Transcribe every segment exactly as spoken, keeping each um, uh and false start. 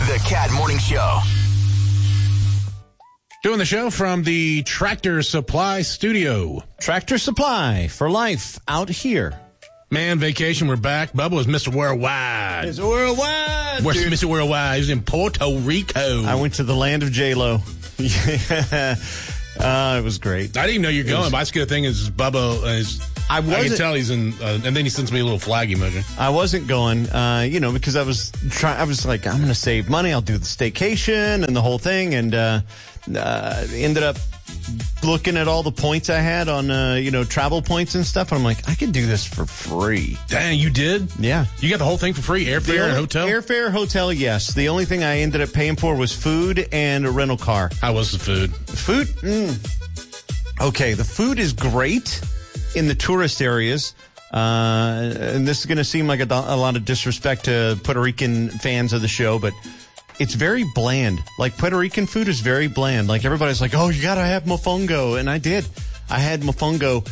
The Cat Morning Show. Doing the show from the Tractor Supply studio. Tractor Supply for life out here. Man, vacation, we're back. Bubba was Mister Worldwide. Mister Worldwide, Where's dude? Mister Worldwide? He was in Puerto Rico. I went to the land of J-Lo. Yeah. Uh, it was great. I didn't even know you're going, was, but I just get a thing is Bubba is... I, I can tell he's in, uh, and then he sends me a little flag emoji. I wasn't going, uh, you know, because I was trying. I was like, I'm going to save money. I'll do the staycation and the whole thing, and uh, uh, ended up looking at all the points I had on, uh, you know, travel points and stuff. And I'm like, I could do this for free. Dang, you did? Yeah. You got the whole thing for free? Airfare and hotel? Airfare, hotel, yes. The only thing I ended up paying for was food and a rental car. How was the food? Food? Mm. Okay, the food is great in the tourist areas. Uh, and this is going to seem like a, a lot of disrespect to Puerto Rican fans of the show, but it's very bland. Like, Puerto Rican food is very bland. Like, everybody's like, oh, you got to have mofongo. And I did. I had mofongo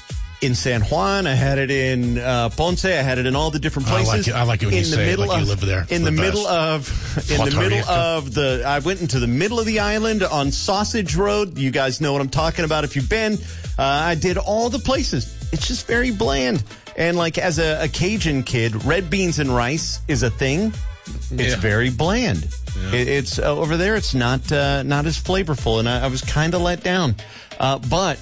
in San Juan. I had it in uh, Ponce. I had it in all the different places. I like it, I like it when in you the say it middle like of, you live there. In the, the middle of, in the middle Rico. of the, I went into the middle of the island on Sausage Road. You guys know what I'm talking about if you've been. Uh, I did all the places. It's just very bland. And like, as a, a Cajun kid, red beans and rice is a thing. It's yeah. very bland. Yeah. It, it's uh, over there. It's not uh, not as flavorful, and I, I was kind of let down. Uh, but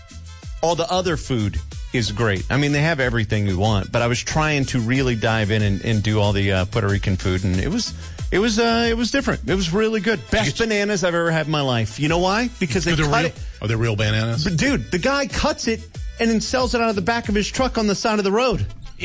all the other food is great. I mean, they have everything you want. But I was trying to really dive in and, and do all the uh, Puerto Rican food, and it was it was uh, it was different. It was really good. Best bananas I've ever had in my life. You know why? Because they cut real, it. Are they real bananas? But dude, the guy cuts it and then sells it out of the back of his truck on the side of the road.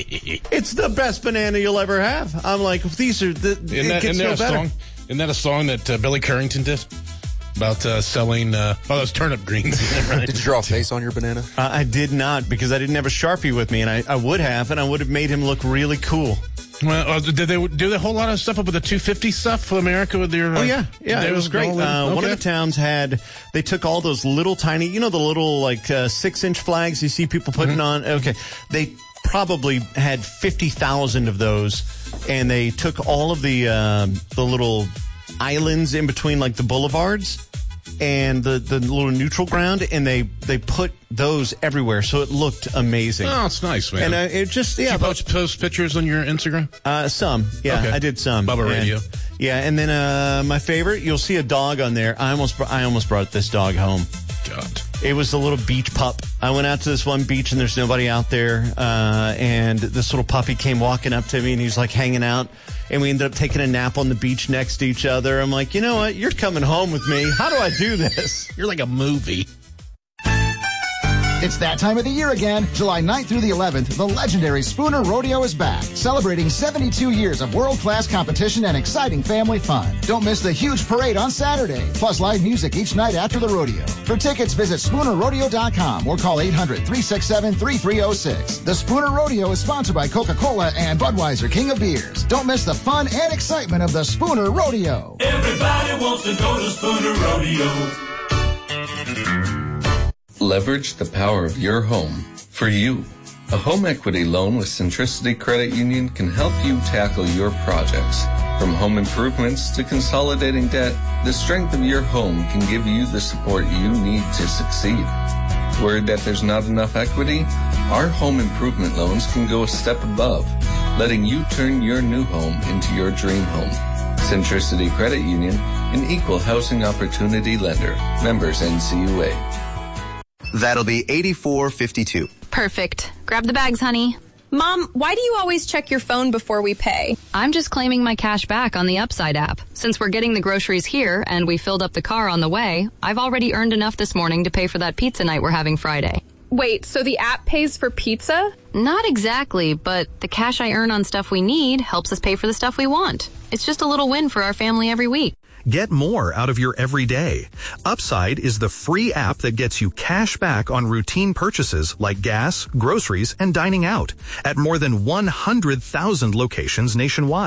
It's the best banana you'll ever have. I'm like, these are the. Isn't it that, gets isn't no that a better. song? Isn't that a song that uh, Billy Currington did about uh, selling? Uh, oh, those turnip greens. Right? Did you draw a face on your banana? Uh, I did not, because I didn't have a Sharpie with me, and I, I would have, and I would have made him look really cool. Well, uh, did they do a whole lot of stuff up with the two fifty stuff for America with their? Uh, oh yeah, yeah, it was great. Uh, okay. One of the towns had they took all those little tiny, you know, the little like uh, six inch flags you see people putting mm-hmm. on. Okay, they probably had fifty thousand of those, and they took all of the uh, the little islands in between, like the boulevards and the, the little neutral ground, and they, they put those everywhere, so it looked amazing. Oh, it's nice, man. And uh, it just, yeah. Did you post, post pictures on your Instagram? Uh, some, yeah, okay. I did some. Bubba and, Radio. Yeah, and then uh, my favorite, you'll see a dog on there. I almost, I almost brought this dog home. God. It was a little beach pup. I went out to this one beach, and there's nobody out there, uh, and this little puppy came walking up to me, and he's like hanging out, and we ended up taking a nap on the beach next to each other. I'm like, you know what? You're coming home with me. How do I do this? You're like a movie. It's that time of the year again. July ninth through the eleventh, the legendary Spooner Rodeo is back, celebrating seventy-two years of world-class competition and exciting family fun. Don't miss the huge parade on Saturday, plus live music each night after the rodeo. For tickets, visit spooner rodeo dot com or call eight hundred, three six seven, three three zero six. The Spooner Rodeo is sponsored by Coca-Cola and Budweiser, King of Beers. Don't miss the fun and excitement of the Spooner Rodeo. Everybody wants to go to Spooner Rodeo. Leverage the power of your home for you. A home equity loan with Centricity Credit Union can help you tackle your projects. From home improvements to consolidating debt, the strength of your home can give you the support you need to succeed. Worried that there's not enough equity? Our home improvement loans can go a step above, letting you turn your new home into your dream home. Centricity Credit Union, an equal housing opportunity lender. Members N C U A. That'll be eighty-four fifty-two. Perfect. Grab the bags, honey. Mom, why do you always check your phone before we pay? I'm just claiming my cash back on the Upside app. Since we're getting the groceries here and we filled up the car on the way, I've already earned enough this morning to pay for that pizza night we're having Friday. Wait, so the app pays for pizza? Not exactly, but the cash I earn on stuff we need helps us pay for the stuff we want. It's just a little win for our family every week. Get more out of your everyday. Upside is the free app that gets you cash back on routine purchases like gas, groceries, and dining out at more than one hundred thousand locations nationwide.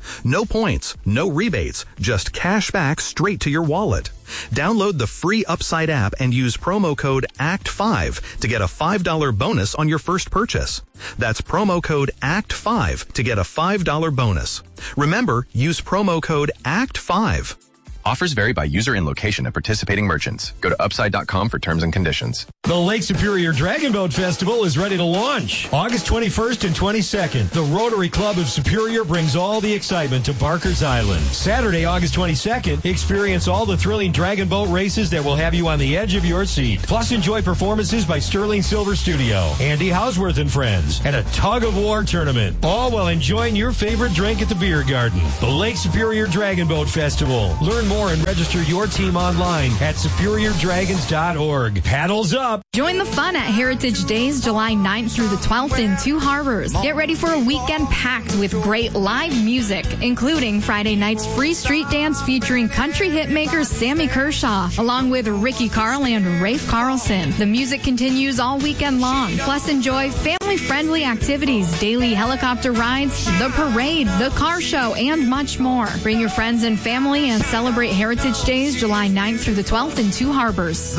No points, no rebates, just cash back straight to your wallet. Download the free Upside app and use promo code A C T five to get a five dollars bonus on your first purchase. That's promo code A C T five to get a five dollars bonus. Remember, use promo code A C T five. Offers vary by user and location at participating merchants. Go to upside dot com for terms and conditions. The Lake Superior Dragon Boat Festival is ready to launch. August twenty-first and twenty-second, the Rotary Club of Superior brings all the excitement to Barker's Island. Saturday, August twenty-second, experience all the thrilling dragon boat races that will have you on the edge of your seat. Plus, enjoy performances by Sterling Silver Studio, Andy Hausworth and Friends, and a tug-of-war tournament. All while enjoying your favorite drink at the beer garden. The Lake Superior Dragon Boat Festival. Learn more and register your team online at superior dragons dot org. Paddles up. Join the fun at Heritage Days July ninth through the twelfth in Two Harbors. Get ready for a weekend packed with great live music, including Friday night's free street dance featuring country hitmakers Sammy Kershaw, along with Ricky Carl and Rafe Carlson. The music continues all weekend long. Plus, enjoy family-friendly activities, daily helicopter rides, the parade, the car show, and much more. Bring your friends and family and celebrate Heritage Days July ninth through the twelfth in Two Harbors.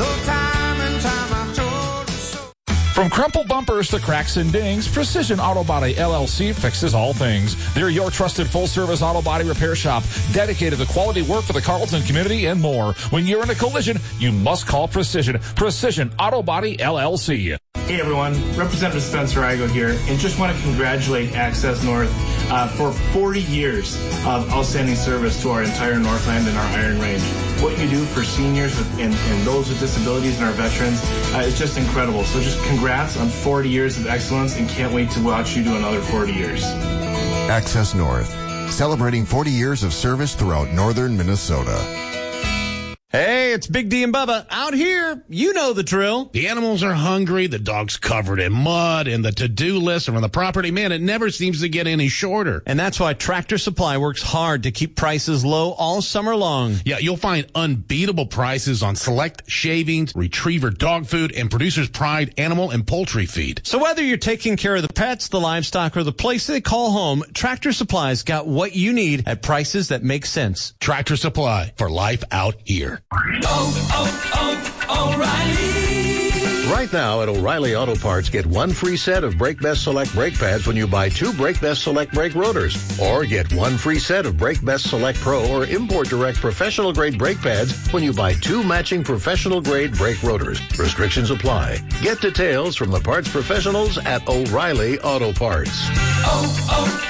From crumpled bumpers to cracks and dings, Precision Auto Body L L C fixes all things. They're your trusted full-service auto body repair shop, dedicated to quality work for the Carlton community and more. When you're in a collision, you must call Precision. Precision Auto Body L L C. Hey everyone, Representative Spencer Igo here, and just want to congratulate Access North uh, for forty years of outstanding service to our entire Northland and our Iron Range. What you do for seniors and, and those with disabilities and our veterans uh, is just incredible. So just congrats on forty years of excellence, and can't wait to watch you do another forty years. Access North, celebrating forty years of service throughout northern Minnesota. Hey, it's Big D and Bubba out here. You know the drill. The animals are hungry, the dog's covered in mud, and the to-do list around the property, man, it never seems to get any shorter. And that's why Tractor Supply works hard to keep prices low all summer long. Yeah, you'll find unbeatable prices on select shavings, retriever dog food, and Producer's Pride animal and poultry feed. So whether you're taking care of the pets, the livestock, or the place they call home, Tractor Supply's got what you need at prices that make sense. Tractor Supply, for life out here. Oh, oh, oh, O'Reilly. Right now at O'Reilly Auto Parts, get one free set of Brake Best Select brake pads when you buy two Brake Best Select brake rotors. Or get one free set of Brake Best Select Pro or Import Direct professional grade brake pads when you buy two matching professional grade brake rotors. Restrictions apply. Get details from the parts professionals at O'Reilly Auto Parts. Oh,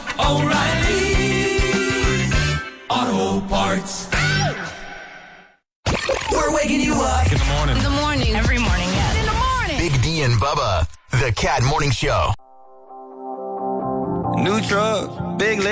oh, oh, O'Reilly Auto Parts. We're waking you up. In the morning. In the morning. Every morning, yes. In the morning. Big D and Bubba, the Cat Morning Show. New truck, big